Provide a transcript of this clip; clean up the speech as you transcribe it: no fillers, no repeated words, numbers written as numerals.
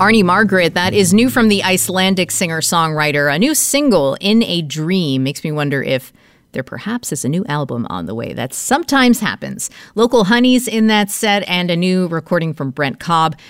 Arnie Margaret, that is new from the Icelandic singer-songwriter. A new single, In a Dream, makes me wonder if there perhaps is a new album on the way. That sometimes happens. Local honeys in that set and a new recording from Brent Cobb.